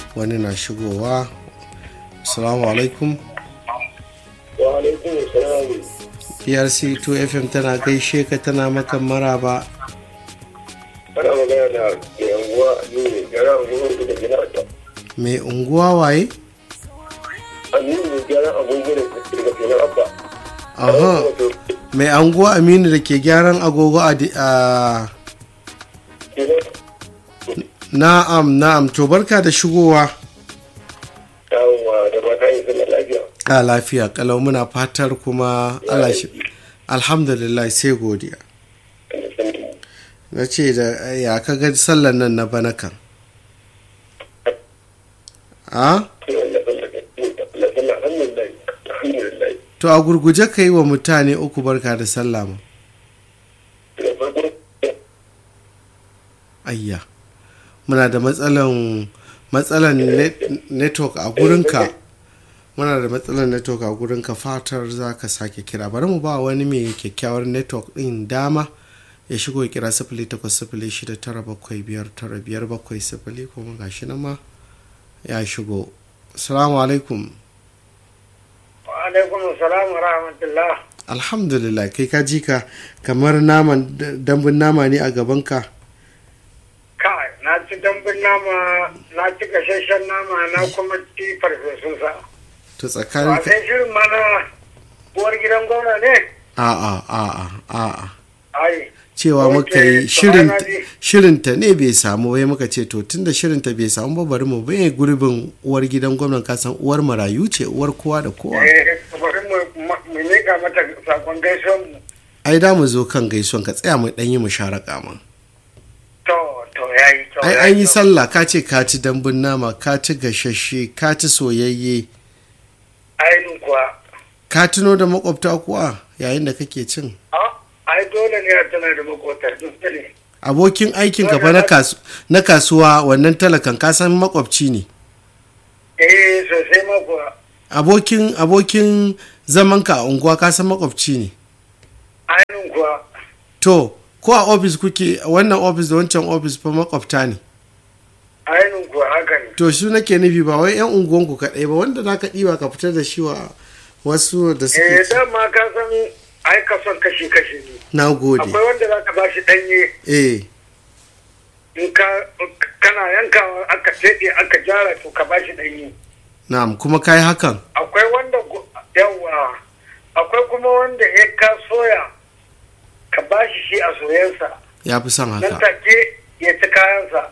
wani na shigowa. Assalamu alaikum. Wa alaikum assalam. PRC 2 FM tana gaishe ka, tana maka maraba. Ana magana da mai unguwa Aminu gyara agogo da gina ta. Mai unguwa waye? Aminu gyara agogo da gina abba. Aha. Mai anguwa Aminu da ke gyaran agogo a Na'am, to barka da shigowa. Yawwa da mata yi sallar lafiya. A lafiya kalau, muna fatar kuma Allah shi. Alhamdulillah, sai godiya. Na ce da ya ka ga sallar nan na bana kan? A? To a gurguje ka yi wa mutane uku barka da sallah ma. Ayya. Muna da matsalan network a gurinka. Muna da matsalan network a gurinka, fatar za ka sake kira. Bari mu ba wani mai kyakkyawar network din dama ya shigo ya kira 0806975950 kuma gashi nan ma ya shigo. Assalamu alaikum. Wa alaikum assalam wa rahmatullah. Alhamdulillah, kai ka ji ka kamar dambun nama ne a gabanka. Kai, na ci dambun nama, na ci gashashen nama, na kuma ci farfesun sa. To tsakanin ka sai shirin mana uwar gidan gwamna ne? A'a. Ai. Cewa muka yi shirinta ne bai samu, wai muka ce to tunda shirinta bai samu ba bari mu bai gurbin uwar gidan gwamnan, kasan uwar marayu ce, uwar kowa da kowa. Bari mu nika mata sakon gaisuwan mu. Ai da mu zo kan gaisuwan, ka tsaya mu dan yi musharaka ma. To yayi to. Ai an yi sallah, ka ce ka ci dambun nama, ka ci gashashe, ka ci soyayye. Ai kuwa. Ka tuno da makwabta kuwa yayin da kake cin? Ai dole ne a tana da makwabta, dole ne. Abokin aikin ka fa na kasuwa wannan talakan ka san makwabci ne. Sosai ma kuwa. Abokin zaman ka a unguwa ka san makwabci ne. Ainihin kuwa. To, ko a ofis kuke, wannan ofis da wancan ofis fa makwabta ne. Ainihin kuwa haka ne. To shi nake nufi, ba wai 'yan unguwanku kaɗai ba, wanda za ka ɗiba ka fitar da shi wa wasu da suke. Dama ka san ai ka son kashi-kashi ne. Na gode. Akwai wanda za ka ba shi ɗanye. In kana yankawa aka teɗe aka jara to ka ba shi ɗanye. Na'am, kuma ka yi hakan? Akwai wanda yawa. Akwai kuma wanda ya ka soya ka ba shi a soyansa. Ya fi son haka. Nan take ya ci kayansa.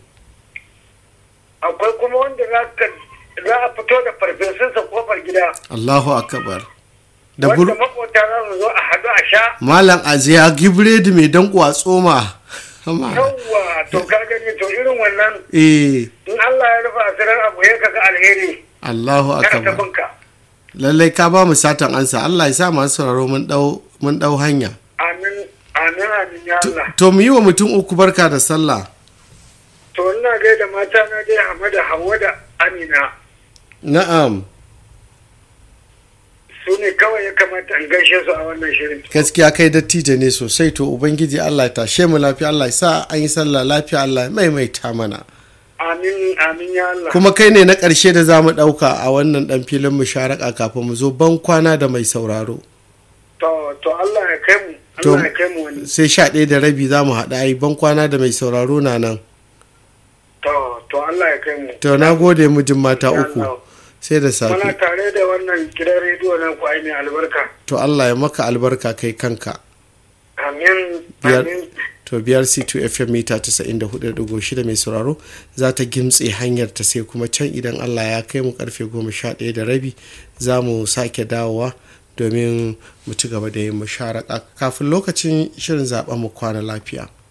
Akwai kuma wanda za a fito da farfesunsa kofar gida. Allahu akbar. Wanda makwata za su zo a haɗu a sha. Malam Aziya gibredi mai danko a tsoma. Yawwa, to ka gani to irin wannan. In Allah ya rufa asirin abu ya kaga alheri. Allahu akbar. Lallai ka ba mu satan ansa. Allah ya sa masu sauraro mun dau hanya. Amin ya Allah. To mu yi wa mutum uku barka da sallah. To ina gaida mata na dai Hamada, Hawwa da Amina. Na'am. Su ne kawai ya kamata in gaishe su a wannan shirin. Gaskiya kai dattijo ne sosai, to Ubangiji Allah ya tashe mu lafiya, Allah ya sa an yi sallah lafiya, Allah ya maimaita mana. Amin ya Allah. Kuma kai ne na ƙarshe da za mu ɗauka a wannan ɗan filin musharaka kafin mu zo ban kwana da mai sauraro. To Allah ya kai mu. Allah ya kai mu wani. Sai 11:30 za mu haɗa ai ban kwana da mai sauraro na nan. To Allah ya kai mu. To na gode mijin mata uku. Sai da safe. Muna tare da wannan gidan rediyo na ku mai albarka. To Allah ya maka albarka kai kanka. Amin. To BRC2 FM mita 94.6 mai sauraro za ta gimtse hanyar ta, sai kuma can idan Allah ya kai mu karfe 11:30 za mu sake dawowa domin mu ci gaba da yin musharaka kafin lokacin shirin zaben mu kwana lafiya.